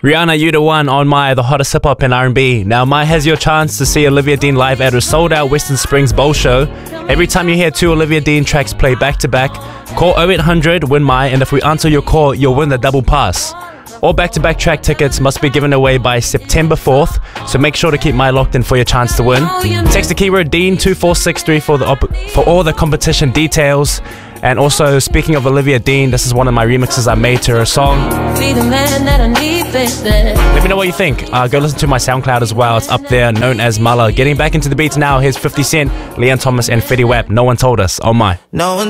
Rihanna, You The One on My, the hottest hip-hop and R&B. Now, My has your chance to see Olivia Dean live at a sold-out Western Springs Bowl show. Every time you hear 2 Olivia Dean tracks play back-to-back, call 0800 win My, and if we answer your call, you'll win the double pass. All back-to-back track tickets must be given away by September 4th, so make sure to keep My locked in for your chance to win. Text the keyword DEAN 24634 for all the competition details. And also, speaking of Olivia Dean, this is one of my remixes I made to her song. Let me know what you think. Go listen to my SoundCloud as well. It's up there, known as Mala. Getting back into the beats now, here's 50 Cent, Leon Thomas, and Fetty Wap. No One Told Us. Oh My. No one